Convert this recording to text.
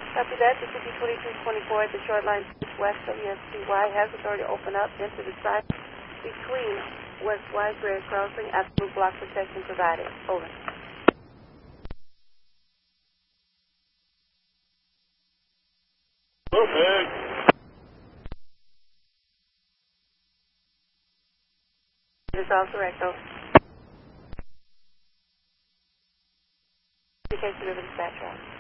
Copy that. The CP2224 at the short line west WSTY has authority to open up into the side between West Y grade crossing. Absolute block protection provided. Over. Perfect. It is all correct. Over. Indication of the dispatch route.